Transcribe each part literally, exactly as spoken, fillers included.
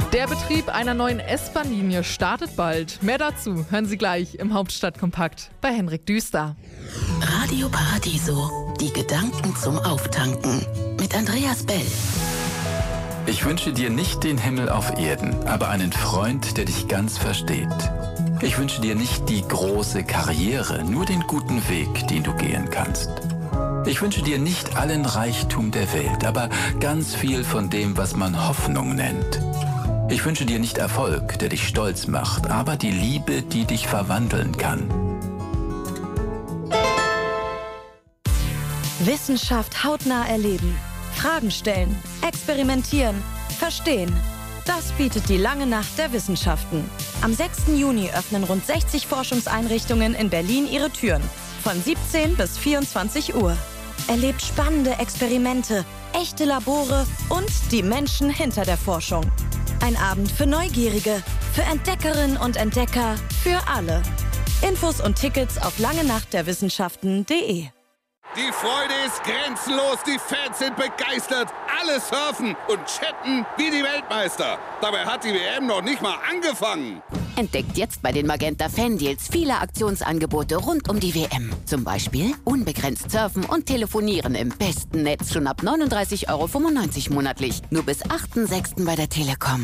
Der Betrieb einer neuen S-Bahn-Linie startet bald. Mehr dazu hören Sie gleich im Hauptstadtkompakt bei Henrik Düster. Radio Paradiso, die Gedanken zum Auftanken mit Andreas Bell. Ich wünsche dir nicht den Himmel auf Erden, aber einen Freund, der dich ganz versteht. Ich wünsche dir nicht die große Karriere, nur den guten Weg, den du gehen kannst. Ich wünsche dir nicht allen Reichtum der Welt, aber ganz viel von dem, was man Hoffnung nennt. Ich wünsche dir nicht Erfolg, der dich stolz macht, aber die Liebe, die dich verwandeln kann. Wissenschaft hautnah erleben, Fragen stellen, experimentieren, verstehen. Das bietet die lange Nacht der Wissenschaften. Am sechsten Juni öffnen rund sechzig Forschungseinrichtungen in Berlin ihre Türen. Von siebzehn bis vierundzwanzig Uhr. Erlebt spannende Experimente, echte Labore und die Menschen hinter der Forschung. Ein Abend für Neugierige, für Entdeckerinnen und Entdecker, für alle. Infos und Tickets auf langenachtderwissenschaften punkt de. Die Freude ist grenzenlos, die Fans sind begeistert, alle surfen und chatten wie die Weltmeister. Dabei hat die W M noch nicht mal angefangen. Entdeckt jetzt bei den Magenta Fan-Deals viele Aktionsangebote rund um die W M. Zum Beispiel unbegrenzt surfen und telefonieren im besten Netz schon ab neununddreißig Euro fünfundneunzig monatlich. Nur bis achten sechsten bei der Telekom.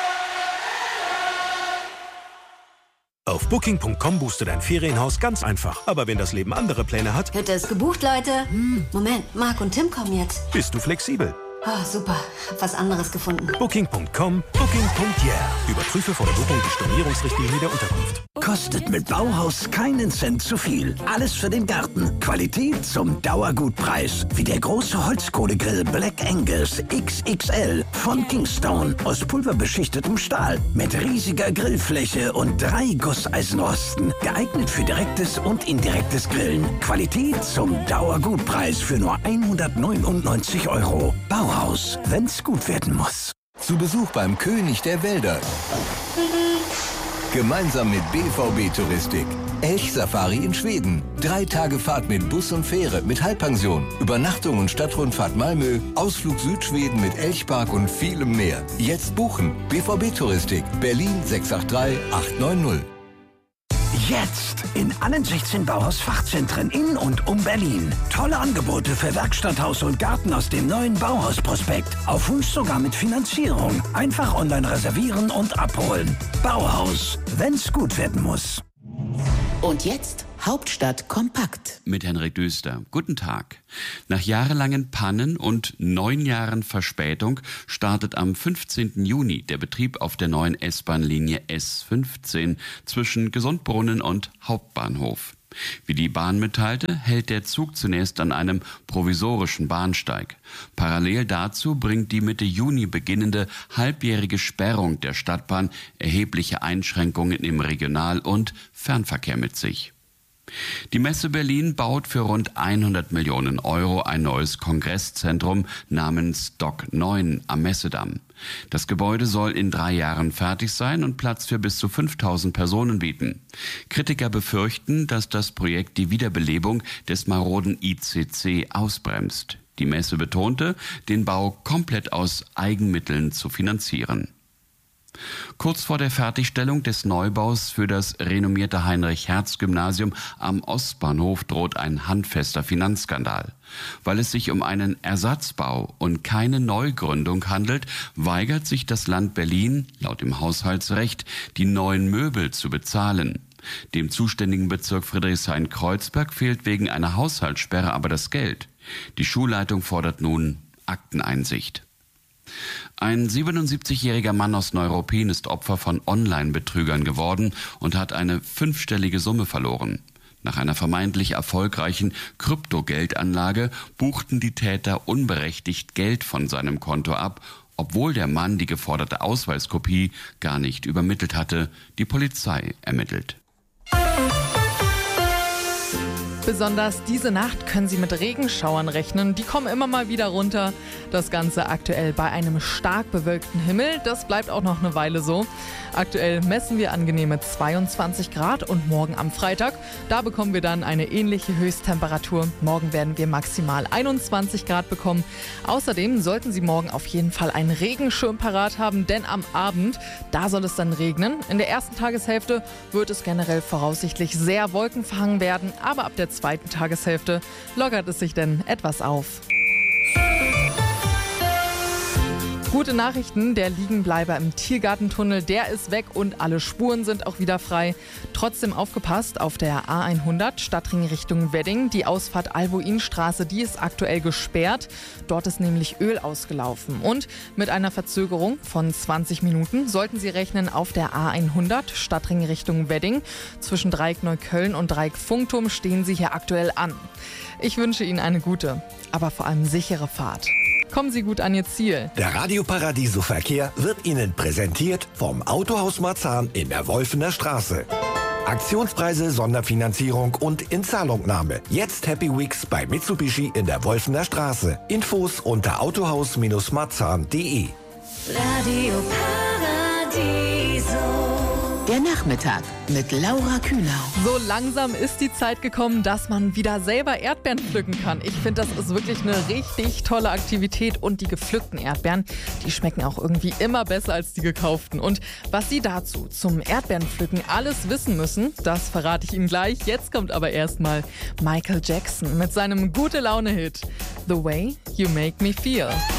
Auf Booking punkt com buchst du dein Ferienhaus ganz einfach. Aber wenn das Leben andere Pläne hat, Hätte es gebucht, Leute? Hm, Moment, Marc und Tim kommen jetzt. bist du flexibel. Oh, super. Hab was anderes gefunden. Booking punkt com, Booking punkt yeah. Überprüfe vor der Buchung die Stornierungsrichtlinie der Unterkunft. Kostet mit Bauhaus keinen Cent zu viel. Alles für den Garten. Qualität zum Dauergutpreis. Wie der große Holzkohlegrill Black Angus X X L von Kingstone aus pulverbeschichtetem Stahl. Mit riesiger Grillfläche und drei Gusseisenrosten. Geeignet für direktes und indirektes Grillen. Qualität zum Dauergutpreis für nur hundertneunundneunzig Euro. Bauhaus, wenn's gut werden muss. Zu Besuch beim König der Wälder. Gemeinsam mit B V B Touristik. Elchsafari in Schweden. Drei Tage Fahrt mit Bus und Fähre mit Halbpension. Übernachtung und Stadtrundfahrt Malmö. Ausflug Südschweden mit Elchpark und vielem mehr. Jetzt buchen. B V B Touristik. Berlin sechs acht drei acht neun null. Jetzt in allen sechzehn Bauhaus-Fachzentren in und um Berlin. Tolle Angebote für Werkstatt, Haus und Garten aus dem neuen Bauhaus-Prospekt. Auf Wunsch sogar mit Finanzierung. Einfach online reservieren und abholen. Bauhaus, wenn's gut werden muss. Und jetzt Hauptstadt kompakt. Mit Henrik Düster. Guten Tag. Nach jahrelangen Pannen und neun Jahren Verspätung startet am fünfzehnten Juni der Betrieb auf der neuen S-Bahn-Linie S fünfzehn zwischen Gesundbrunnen und Hauptbahnhof. Wie die Bahn mitteilte, hält der Zug zunächst an einem provisorischen Bahnsteig. Parallel dazu bringt die Mitte Juni beginnende halbjährige Sperrung der Stadtbahn erhebliche Einschränkungen im Regional- und Fernverkehr mit sich. Die Messe Berlin baut für rund hundert Millionen Euro ein neues Kongresszentrum namens Dock neun am Messedamm. Das Gebäude soll in drei Jahren fertig sein und Platz für bis zu fünftausend Personen bieten. Kritiker befürchten, dass das Projekt die Wiederbelebung des maroden I C C ausbremst. Die Messe betonte, den Bau komplett aus Eigenmitteln zu finanzieren. Kurz vor der Fertigstellung des Neubaus für das renommierte Heinrich-Hertz-Gymnasium am Ostbahnhof droht ein handfester Finanzskandal. Weil es sich um einen Ersatzbau und keine Neugründung handelt, weigert sich das Land Berlin, laut dem Haushaltsrecht, die neuen Möbel zu bezahlen. Dem zuständigen Bezirk Friedrichshain-Kreuzberg fehlt wegen einer Haushaltssperre aber das Geld. Die Schulleitung fordert nun Akteneinsicht. Ein siebenundsiebzigjähriger Mann aus Neuruppin ist Opfer von Online-Betrügern geworden und hat eine fünfstellige Summe verloren. Nach einer vermeintlich erfolgreichen Kryptogeldanlage buchten die Täter unberechtigt Geld von seinem Konto ab, obwohl der Mann die geforderte Ausweiskopie gar nicht übermittelt hatte. Die Polizei ermittelt. Besonders diese Nacht können Sie mit Regenschauern rechnen. Die kommen immer mal wieder runter. Das Ganze aktuell bei einem stark bewölkten Himmel. Das bleibt auch noch eine Weile so. Aktuell messen wir angenehme zweiundzwanzig Grad und morgen am Freitag, da bekommen wir dann eine ähnliche Höchsttemperatur. Morgen werden wir maximal einundzwanzig Grad bekommen. Außerdem sollten Sie morgen auf jeden Fall einen Regenschirm parat haben, denn am Abend, da soll es dann regnen. In der ersten Tageshälfte wird es generell voraussichtlich sehr wolkenverhangen werden, aber ab der zweiten Tageshälfte lockert es sich denn etwas auf. Gute Nachrichten, der Liegenbleiber im Tiergartentunnel, der ist weg und alle Spuren sind auch wieder frei. Trotzdem aufgepasst, auf der A hundert Stadtring Richtung Wedding, die Ausfahrt Albuinstraße, die ist aktuell gesperrt. Dort ist nämlich Öl ausgelaufen und mit einer Verzögerung von zwanzig Minuten sollten Sie rechnen auf der A hundert Stadtring Richtung Wedding. Zwischen Dreieck Neukölln und Dreieck Funkturm stehen Sie hier aktuell an. Ich wünsche Ihnen eine gute, aber vor allem sichere Fahrt. Kommen Sie gut an Ihr Ziel. Der Radio Paradiso Verkehr wird Ihnen präsentiert vom Autohaus Marzahn in der Wolfener Straße. Aktionspreise, Sonderfinanzierung und Inzahlungnahme. Jetzt Happy Weeks bei Mitsubishi in der Wolfener Straße. Infos unter autohaus Marzahn punkt de. Radio Paradiso. Der Nachmittag mit Laura Kühlau. So langsam ist die Zeit gekommen, dass man wieder selber Erdbeeren pflücken kann. Ich finde, das ist wirklich eine richtig tolle Aktivität und die gepflückten Erdbeeren, die schmecken auch irgendwie immer besser als die gekauften. Und was Sie dazu zum Erdbeerenpflücken alles wissen müssen, das verrate ich Ihnen gleich. Jetzt kommt aber erstmal Michael Jackson mit seinem Gute-Laune-Hit The Way You Make Me Feel.